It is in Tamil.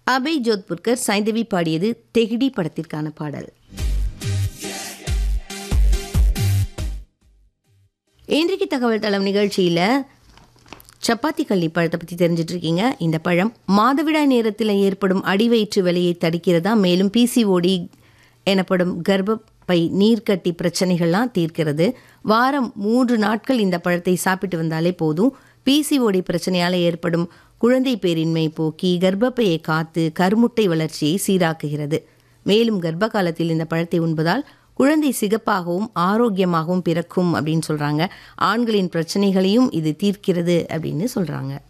அபய் ஜோத்புர்கர் சைந்தவி பாடியது தெகிடி படத்திற்கான பாடல். இன்றைக்கு தகவல் தளம் நிகழ்ச்சியில் சப்பாத்தி கள்ளி பழத்தை பற்றி தெரிஞ்சிட்டு இருக்கீங்க. இந்த பழம் மாதவிடாய் நேரத்தில் ஏற்படும் அடிவயிற்று வலியை தடுக்கிறதா, மேலும் பிசிஓடி எனப்படும் கர்ப்பப்பை நீர்க்கட்டி பிரச்சனைகள்லாம் தீர்க்கிறது. வாரம் 3 நாட்கள் இந்த பழத்தை சாப்பிட்டு வந்தாலே போதும். பிசிஓடி பிரச்சனையால் ஏற்படும் குழந்தை பேரின்மை போக்கி கர்ப்பப்பையை காத்து கருமுட்டை வளர்ச்சியை சீராக்குகிறது. மேலும் கர்ப்ப காலத்தில் இந்த பழத்தை உண்பதால் குழந்தை சிகப்பாகவும் ஆரோக்கியமாகவும் பிறக்கும் அப்படின்னு சொல்கிறாங்க. ஆண்களின் பிரச்சனைகளையும் இது தீர்க்கிறது அப்படின்னு சொல்கிறாங்க.